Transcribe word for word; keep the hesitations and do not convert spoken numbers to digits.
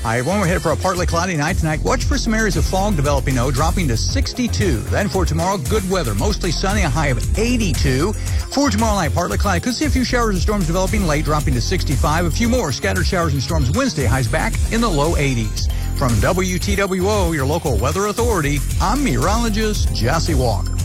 Hi, everyone. We're headed for a partly cloudy night tonight. Watch for some areas of fog developing, though, dropping to sixty-two. Then for tomorrow, good weather. Mostly sunny, a high of eighty-two. For tomorrow night, partly cloudy. Could see a few showers and storms developing late, dropping to sixty-five. A few more scattered showers and storms Wednesday. Highs back in the low eighties. From W T W O, your local weather authority, I'm meteorologist Jesse Walker.